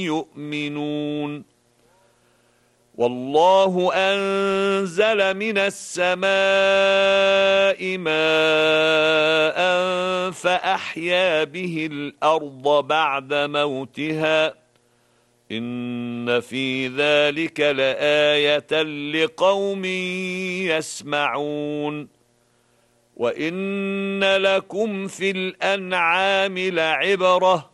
يؤمنون والله أنزل من السماء ماء فأحيا به الأرض بعد موتها إن في ذلك لآية لقوم يسمعون وإن لكم في الأنعام لعبرة